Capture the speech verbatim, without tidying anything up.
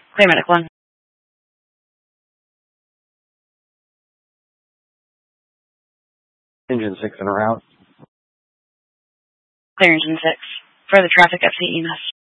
Clear medic one. Engine six in a route. Clear engine six. Further traffic, F C E M S.